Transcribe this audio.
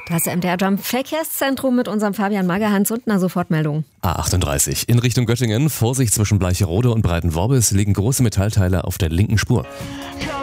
Das MDR Jump Verkehrszentrum mit unserem Fabian Magerhans und einer Sofortmeldung. A38 in Richtung Göttingen. Vorsicht zwischen Bleicherode und Breitenworbis liegen große Metallteile auf der linken Spur.